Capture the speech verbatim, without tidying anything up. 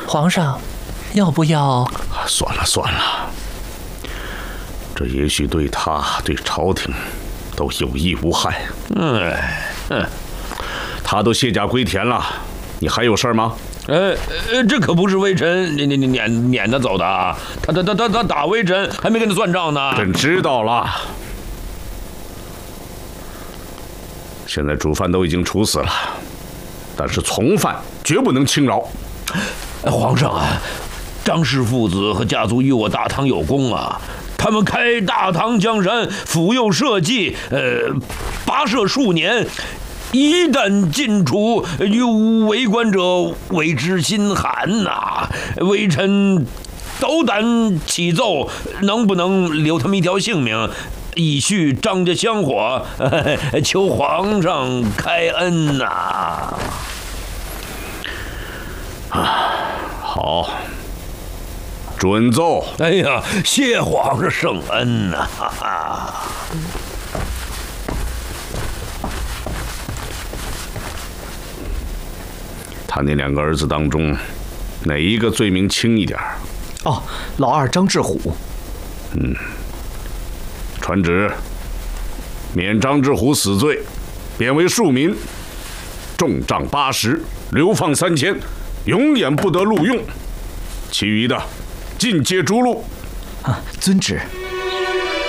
皇上，要不要？ 算了算了，这也许对他、对朝廷都有益无害。嗯嗯，他都卸甲归田了，你还有事吗？ 呃呃，这可不是微臣你你你撵撵他走的啊！他他他他他打微臣，还没跟他算账呢。 朕知道了。现在主犯都已经处死了，但是从犯绝不能轻饶。 皇上啊，张氏父子和家族与我大唐有功啊，他们开大唐江山，辅佑社稷，呃，跋涉数年。一旦尽除，与为官者为之心寒呐、啊！微臣斗胆启奏，能不能留他们一条性命，以续张家香火？求皇上开恩呐、啊！ 啊，好，准奏。 哎呀，谢皇上圣恩呐、啊！ 他那两个儿子当中，哪一个罪名轻一点？ 哦，老二张志虎。 嗯，传旨，免张志虎死罪，贬为庶民，重杖八十，流放三千，永远不得录用。其余的，尽皆诛戮。 啊，遵旨。